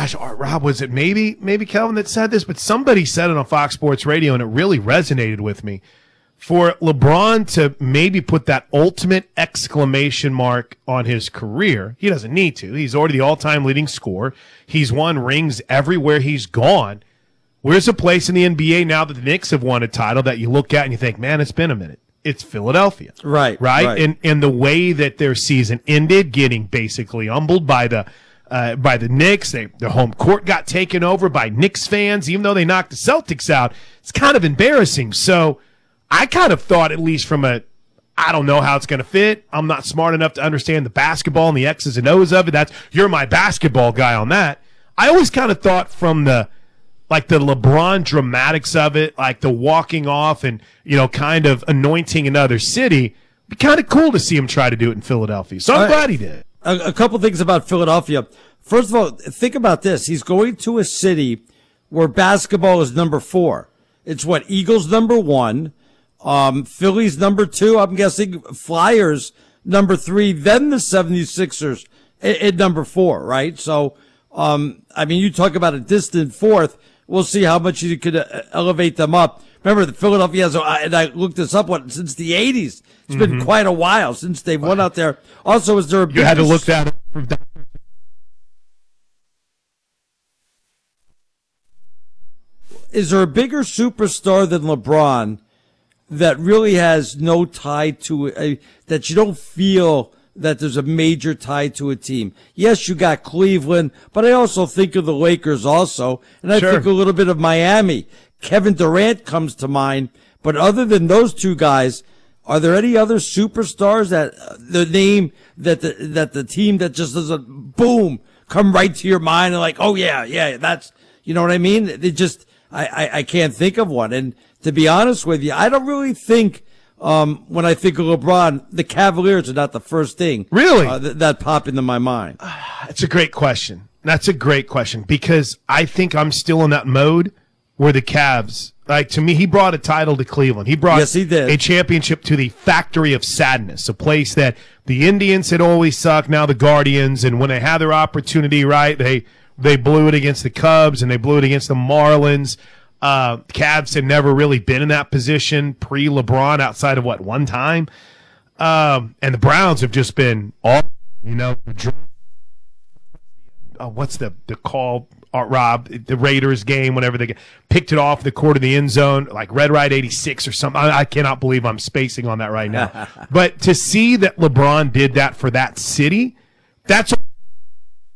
gosh, Rob, was it maybe Kelvin that said this, but somebody said it on Fox Sports Radio, and it really resonated with me. For LeBron to maybe put that ultimate exclamation mark on his career, he doesn't need to. He's already the all-time leading scorer. He's won rings everywhere he's gone. Where's a place in the NBA now that the Knicks have won a title that you look at and you think, man, it's been a minute? It's Philadelphia. Right. And the way that their season ended, getting basically humbled by the Knicks. Their home court got taken over by Knicks fans, even though they knocked the Celtics out. It's kind of embarrassing. So I kind of thought, at least from I don't know how it's going to fit. I'm not smart enough to understand the basketball and the X's and O's of it. You're my basketball guy on that. I always kind of thought from the LeBron dramatics of it, like the walking off and, kind of anointing another city. It'd be kind of cool to see him try to do it in Philadelphia. So I'm glad he did. A couple things about Philadelphia. First of all, think about this. He's going to a city where basketball is number 4. It's Eagles number 1. Phillies number 2, I'm guessing Flyers number 3, then the 76ers at number 4, right? So, you talk about a distant fourth. We'll see how much you could elevate them up. Remember, the Philadelphia has, and I looked this up, since the 80s. It's been quite a while since they've won out there. Also, is there a You had to look that up. Is there a bigger superstar than LeBron that really has no tie to it, that you don't feel that there's a major tie to a team? Yes, you got Cleveland, but I also think of the Lakers also, and I think a little bit of Miami. Kevin Durant comes to mind, but other than those two guys, are there any other superstars that the name that the team that just doesn't boom come right to your mind and like, oh yeah, that's, you know what I mean? It just, I can't think of one. And to be honest with you, I don't really think, when I think of LeBron, the Cavaliers are not the first thing really that pop into my mind. It's a great question. That's a great question because I think I'm still in that mode where the Cavs, to me, he brought a title to Cleveland. He brought he did. A championship to the Factory of Sadness, a place that the Indians had always sucked, now the Guardians, and when they had their opportunity, right, they blew it against the Cubs and they blew it against the Marlins. Cavs had never really been in that position pre-LeBron outside of one time. And the Browns have just been all, what's the call, Rob, the Raiders game, whenever they picked it off the court of the end zone, like Red Ride 86 or something. I cannot believe I'm spacing on that right now. But to see that LeBron did that for that city, that's